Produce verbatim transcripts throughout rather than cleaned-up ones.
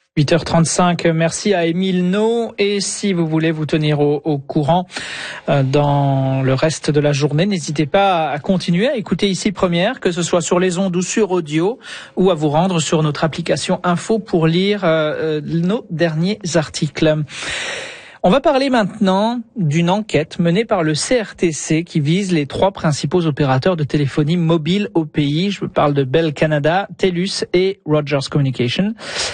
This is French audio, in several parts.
huit heures trente-cinq, merci à Émile No. Et si vous voulez vous tenir au, au courant euh, dans le reste de la journée, n'hésitez pas à continuer à écouter Ici Première, que ce soit sur les ondes ou sur audio, ou à vous rendre sur notre application Info pour lire euh, nos derniers articles. On va parler maintenant d'une enquête menée par le C R T C qui vise les trois principaux opérateurs de téléphonie mobile au pays. Je parle de Bell Canada, TELUS et Rogers Communications.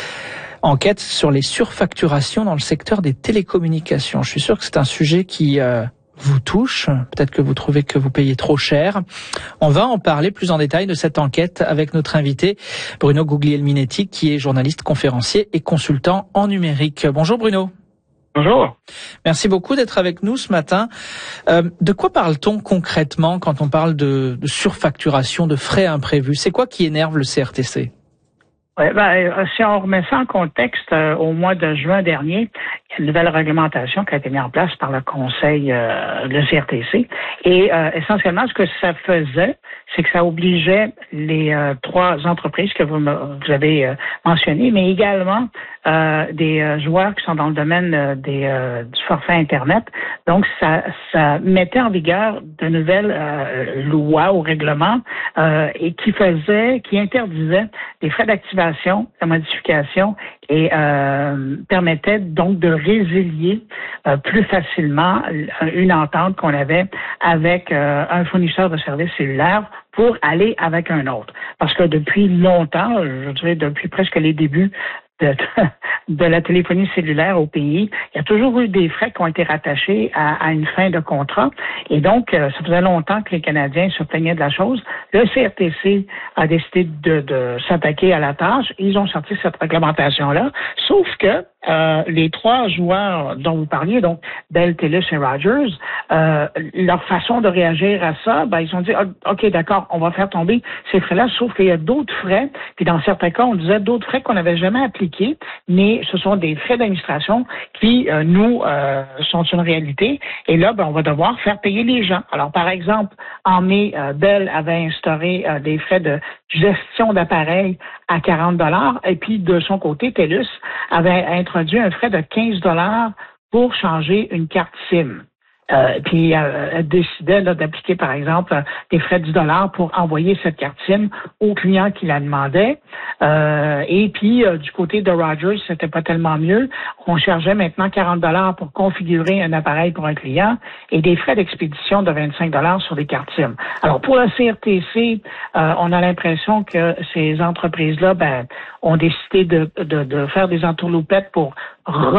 Enquête sur les surfacturations dans le secteur des télécommunications. Je suis sûr que c'est un sujet qui euh, vous touche. Peut-être que vous trouvez que vous payez trop cher. On va en parler plus en détail de cette enquête avec notre invité Bruno Guglielminetti, qui est journaliste, conférencier et consultant en numérique. Bonjour Bruno. Bonjour. Merci beaucoup d'être avec nous ce matin. Euh, de quoi parle-t-on concrètement quand on parle de, de surfacturation, de frais imprévus? C'est quoi qui énerve le C R T C? Ouais, ben, si on remet ça en contexte, euh, au mois de juin dernier, il y a une nouvelle réglementation qui a été mise en place par le Conseil euh, de C R T C. Et euh, essentiellement, ce que ça faisait, c'est que ça obligeait les euh, trois entreprises que vous, me, vous avez euh, mentionnées, mais également euh, des euh, joueurs qui sont dans le domaine euh, des, euh, du forfait Internet. Donc, ça, ça mettait en vigueur de nouvelles euh, lois ou règlements euh, et qui faisaient, qui interdisaient des frais d'activation, de modification et euh, permettait donc de résilier euh, plus facilement une entente qu'on avait avec euh, un fournisseur de services cellulaires pour aller avec un autre. Parce que depuis longtemps, je dirais depuis presque les débuts de, de la téléphonie cellulaire au pays, il y a toujours eu des frais qui ont été rattachés à, à une fin de contrat. Et donc, euh, ça faisait longtemps que les Canadiens se plaignaient de la chose. Le C R T C a décidé de, de s'attaquer à la tâche. Ils ont sorti cette réglementation-là. Sauf que euh, les trois joueurs dont vous parliez, donc Bell, TELUS et Rogers, euh, leur façon de réagir à ça, ben, ils ont dit « OK, d'accord, on va faire tomber ces frais-là, sauf qu'il y a d'autres frais. » Puis dans certains cas, on disait d'autres frais qu'on n'avait jamais appliqués, mais ce sont des frais d'administration qui, euh, nous, euh, sont une réalité. Et là, ben, on va devoir faire payer les gens. Alors, par exemple, en mai, euh, Bell avait instauré euh, des frais de gestion d'appareils à quarante dollars. Et puis, de son côté, TELUS avait introduit un frais de quinze dollars pour changer une carte SIM. Euh, puis euh, elle décidait là, d'appliquer, par exemple, des frais de dix dollars pour envoyer cette carte SIM au client qui la demandait. Euh, et puis, euh, du côté de Rogers, c'était pas tellement mieux. On chargeait maintenant quarante dollars pour configurer un appareil pour un client et des frais d'expédition de vingt-cinq dollars sur des cartes SIM. Alors, pour le C R T C, euh, on a l'impression que ces entreprises-là ben, ont décidé de, de, de faire des entourloupettes pour